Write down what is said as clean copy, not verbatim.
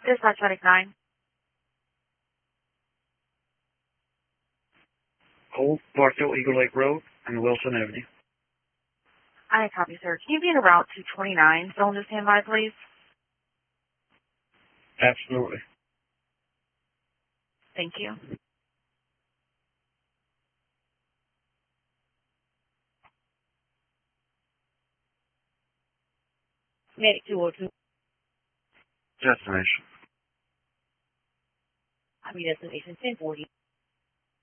Dispatch Medic 9. Hold Barstow Eagle Lake Road and Wilson Avenue. I copy, sir. Can you be in route 229? Zone to standby, please. Absolutely. Thank you. Medic 202. Destination. Copy destination 1040.